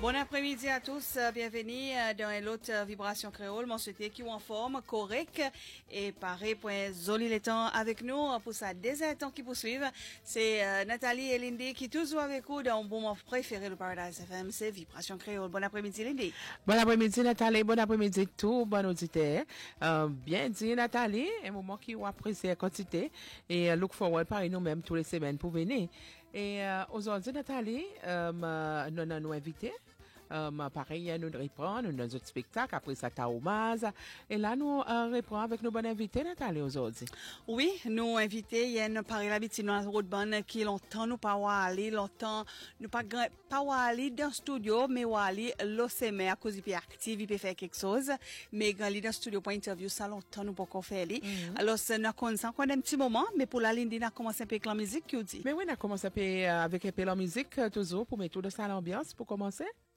Bon après-midi à tous, bienvenue dans l'autre Vibration Créole. Mon souhaité qui est en forme, correct et paré pour Zoli les temps avec nous pour sa deuxième temps qui poursuivent. C'est Nathalie et Lindy qui toujours avec vous dans mon moment préféré le Paradise FM, c'est Vibration Créole. Bon après-midi Lindy. Bon après-midi Nathalie, bon après-midi tout bon auditeur. Bien dit Nathalie, un moment qui vous apprécie la quantité et look forward par nous-mêmes tous les semaines pour venir. Et aujourd'hui Nathalie, nous invité. Pareil, nous reprenons nous dans autres spectacles, après ça, Taoumaz. Et là, nous reprenons avec nos bonnes invités, Nathalie, aujourd'hui. Oui, nous invités, il y a une pareille l'habitude dans la route bonne qui longtemps nous pas aller, longtemps nous pas aller dans le studio, mais aller l'OCM à cause il active, il peut faire quelque chose. Mais quand il est dans le studio pour interview, ça longtemps nous pas qu'on fait aller. Alors, c'est nous connaissons qu'on a un petit moment, mais pour la Lindy, on a commencé un peu avec la musique, qui dit. Mais oui, on a commencé avec un peu la musique, toujours, pour mettre tout dans ça l'ambiance, pour commencer.